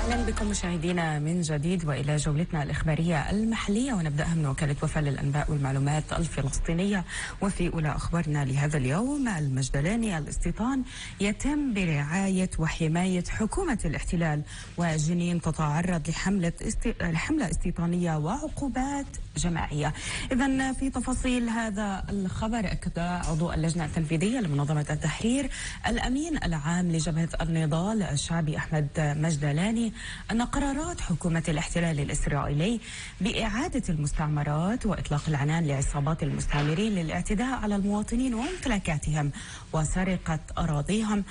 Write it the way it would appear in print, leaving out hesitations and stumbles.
أهلا بكم مشاهدينا من جديد وإلى جولتنا الإخبارية المحلية، ونبدأها من وكالة وفاء للأنباء والمعلومات الفلسطينية. وفي أولى أخبارنا لهذا اليوم، المجدلاني الاستيطان يتم برعاية وحماية حكومة الاحتلال، وجنين تتعرض لحملة استيطانية وعقوبات جماعية. إذن في تفاصيل هذا الخبر، أكد عضو اللجنة التنفيذية لمنظمة التحرير الأمين العام لجبهة النضال الشعبي أحمد مجدلاني أن قرارات حكومة الاحتلال الإسرائيلي بإعادة المستعمرات وإطلاق العنان لعصابات المستعمرين للاعتداء على المواطنين وممتلكاتهم وسرقة أراضيهم